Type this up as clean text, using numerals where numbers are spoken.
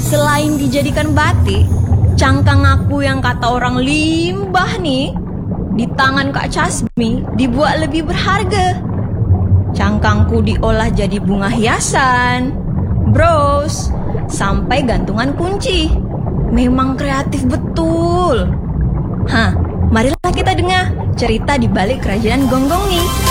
Selain dijadikan batik, cangkang aku yang kata orang limbah nih, di tangan Kak Casmi dibuat lebih berharga. Cangkangku diolah jadi bunga hiasan, bros, sampai gantungan kunci. Memang kreatif betul. Marilah kita dengar cerita di balik kerajinan gonggong nih.